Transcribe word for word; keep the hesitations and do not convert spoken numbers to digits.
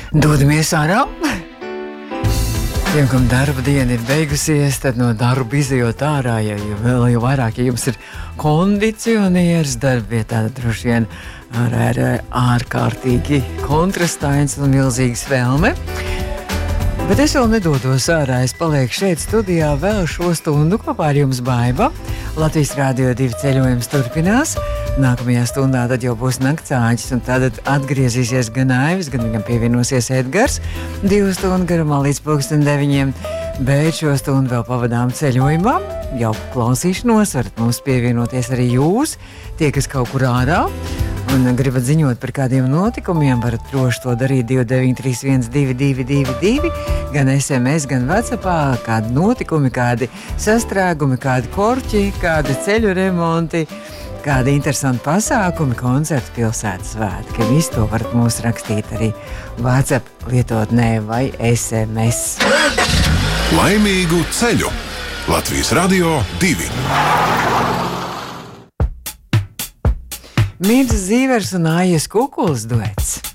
Dodamies ārā. Tiem, kam darba diena ir beigusies, tad no darba izejot ārā, ja vēl jau vairāk, ja jums ir kondicionieris darbvietā, tad droši vien ārā ir ārkārtīgi kontrastains un milzīgs vēlme. Bet es vēl nedodos ārā, es palieku šeit studijā vēl šo stundu kopā ar jums, Baiba. Latvijas Rādio divi ceļojums turpinās. Nākamajā stundā tad jau būs naktsāņķis, un tad atgriezīsies gan Aivis, gan viņam pievienosies Edgars. Divu stundu garumā līdz pulksten deviņiem, bet šo stundu vēl pavadām ceļojumā. Jau klausīšanos varat mums pievienoties arī jūs, tie, kas kaut kur ārā. Un gribat ziņot par kādiem notikumiem, varat droši to darīt divi deviņi trīs viens divi divi divi divi, gan es em es, gan WhatsAppā, kādi notikumi, kādi sastrēgumi, kādi korķi, kādi ceļu remonti, kādi interesanti pasākumi, koncerti, pilsētas svētki. Visu to varat mums rakstīt arī WhatsApp lietotnē vai es em es. Laimīgu ceļu! Latvijas Radio divi. Mirdzas Zīvers un Aijas Kukuls duets.